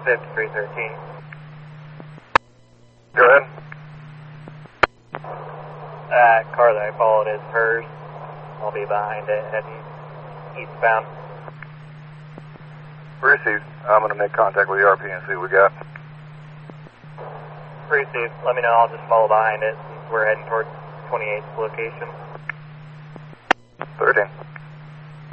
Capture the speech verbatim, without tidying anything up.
fifty-three thirteen. Go ahead. That car that I followed is hers. I'll be behind it heading eastbound. Received. I'm going to make contact with the R P and see what we got. Received. Let me know. I'll just follow behind it since we're heading towards twenty-eighth location. thirteen.